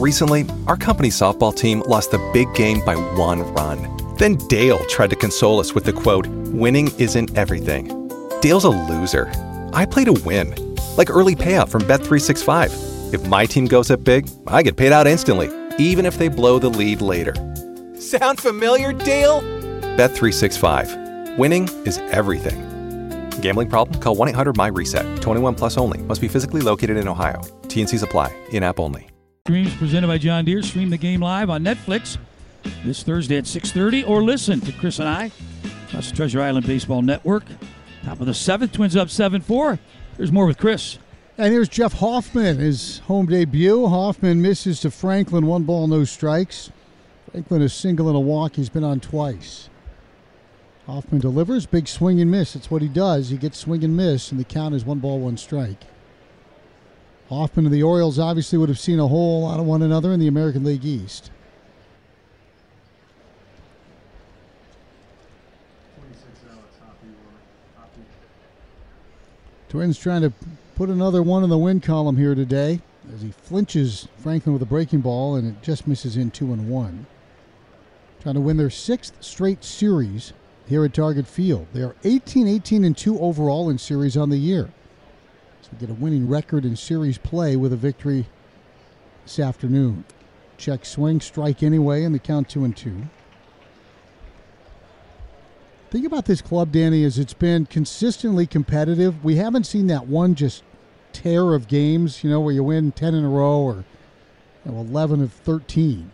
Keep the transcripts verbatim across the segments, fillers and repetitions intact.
Recently, our company softball team lost the big game by one run. Then Dale tried to console us with the quote, "Winning isn't everything." Dale's a loser. I play to win. Like early payout from Bet three sixty-five. If my team goes up big, I get paid out instantly, even if they blow the lead later. Sound familiar, Dale? Bet three sixty-five. Winning is everything. Gambling problem? Call one eight hundred M Y reset. twenty-one plus only. Must be physically located in Ohio. T N Cs apply. In-app only. Streams presented by John Deere. Stream the game live on Netflix this Thursday at six thirty, or listen to Chris and I across the Treasure Island Baseball Network. Top of the seventh, Twins up seven four. There's more with Chris. And here's Jeff Hoffman, his home debut. Hoffman misses to Franklin, one ball, no strikes. Franklin is single and a walk. He's been on twice. Hoffman delivers, big swing and miss. That's what he does. He gets swing and miss, and the count is one ball, one strike. Hoffman and the Orioles obviously would have seen a whole lot of one another in the American League East. Twins trying to put another one in the win column here today as he flinches Franklin with a breaking ball, and it just misses in two and one. Trying to win their sixth straight series here at Target Field. They are eighteen eighteen and two overall in series on the year. So we get a winning record in series play with a victory this afternoon. Check swing, strike anyway, and the count two and two. Think about this club, Danny, as it's been consistently competitive. We haven't seen that one just tear of games, you know, where you win ten in a row or you know, eleven of thirteen.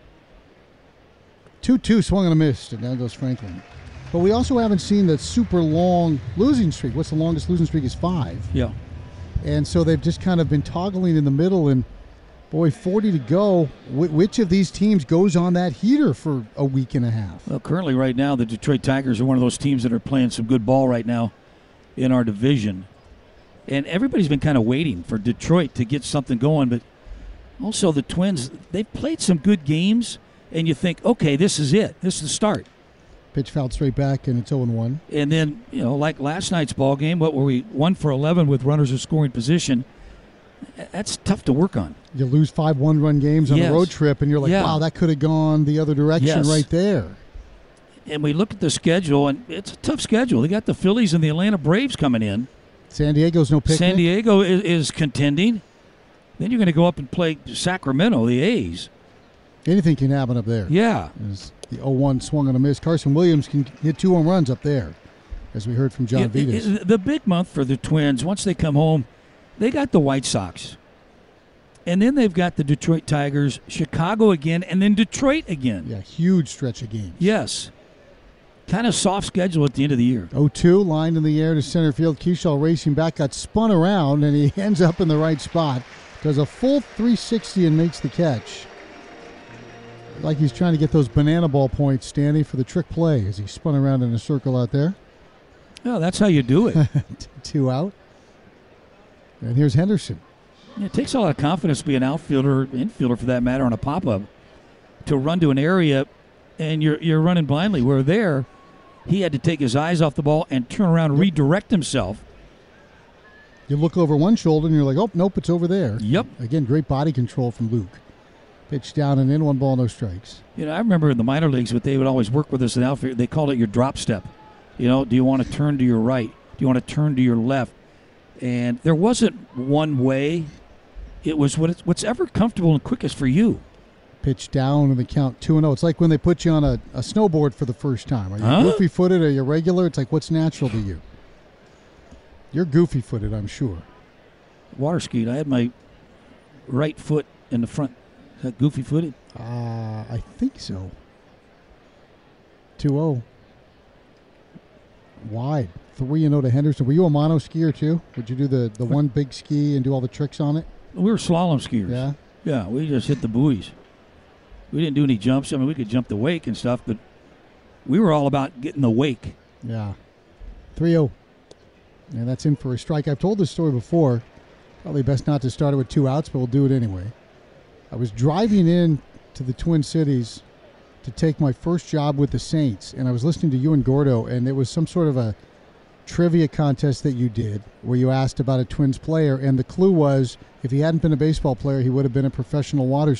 two two swung and a missed, and down goes Franklin. But we also haven't seen the super long losing streak. What's the longest losing streak is five. Yeah. And so they've just kind of been toggling in the middle, and boy, forty to go. Wh- which of these teams goes on that heater for a week and a half? Well, currently right now, the Detroit Tigers are one of those teams that are playing some good ball right now in our division. And everybody's been kind of waiting for Detroit to get something going. But also the Twins, they've played some good games, and you think, okay, this is it. This is the start. Pitch fouled straight back, and it's oh and one. And then, you know, like last night's ball game, what were we, one for eleven with runners in scoring position. That's tough to work on. You lose five one-run games on yes. a road trip, and you're like, yeah. wow, that could have gone the other direction yes. right there. And we look at the schedule, and it's a tough schedule. They got the Phillies and the Atlanta Braves coming in. San Diego's no picnic. San Diego is, is contending. Then you're going to go up and play Sacramento, the A's. Anything can happen up there. Yeah. As the oh one swung and a miss. Carson Williams can hit two home runs up there, as we heard from John Yeah, Vitas. it- the big month for the Twins, once they come home, they got the White Sox. And then they've got the Detroit Tigers, Chicago again, and then Detroit again. Yeah, huge stretch of games. Yes. Kind of soft schedule at the end of the year. oh two, lined in the air to center field. Keyshaw racing back, got spun around, and he ends up in the right spot. Does a full three sixty and makes the catch. Like he's trying to get those banana ball points, Stanley, for the trick play as he spun around in a circle out there. Oh, that's how you do it. Two out. And here's Henderson. It takes a lot of confidence to be an outfielder, infielder for that matter, on a pop-up, to run to an area and you're you're running blindly. Where there, he had to take his eyes off the ball and turn around and Yep. redirect himself. You look over one shoulder and you're like, oh, nope, it's over there. Yep. Again, great body control from Luke. Pitch down and in, one ball, no strikes. You know, I remember in the minor leagues, but they would always work with us in outfield. They called it your drop step. You know, do you want to turn to your right? Do you want to turn to your left? And there wasn't one way. It was what it's, what's ever comfortable and quickest for you. Pitch down and the count two and oh. It's like when they put you on a, a snowboard for the first time. Are you Huh? goofy-footed? Are you regular? It's like, what's natural to you? You're goofy-footed, I'm sure. Water skied. I had my right foot in the front. Is that goofy footed? Uh, I think so. two oh. Wide. three and oh to Henderson. Were you a mono skier, too? Would you do the, the one big ski and do all the tricks on it? We were slalom skiers. Yeah? Yeah, we just hit the buoys. We didn't do any jumps. I mean, we could jump the wake and stuff, but we were all about getting the wake. Yeah. three oh. And that's in for a strike. I've told this story before. Probably best not to start it with two outs, but we'll do it anyway. I was driving in to the Twin Cities to take my first job with the Saints, and I was listening to you and Gordo, and it was some sort of a trivia contest that you did where you asked about a Twins player, and the clue was if he hadn't been a baseball player, he would have been a professional water